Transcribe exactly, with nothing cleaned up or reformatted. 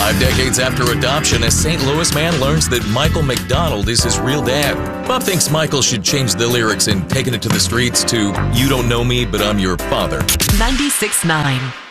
Five decades after adoption, a Saint Louis man learns that Michael McDonald is his real dad. Bob thinks Michael should change the lyrics and taking it to the streets to "You don't know me, but I'm your father." ninety-six point nine